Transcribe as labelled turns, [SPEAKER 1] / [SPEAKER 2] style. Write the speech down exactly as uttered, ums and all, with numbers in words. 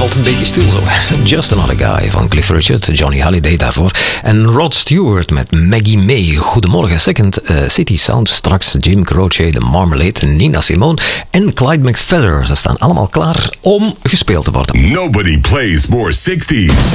[SPEAKER 1] valt een beetje stil zo. Just Another Guy van Cliff Richard, Johnny Hallyday daarvoor. En Rod Stewart met Maggie May. Goedemorgen, Second uh, City Sound. Straks Jim Croce, The Marmalade, Nina Simone en Clyde McPhatter. Ze staan allemaal klaar om gespeeld te worden.
[SPEAKER 2] Nobody plays more sixties.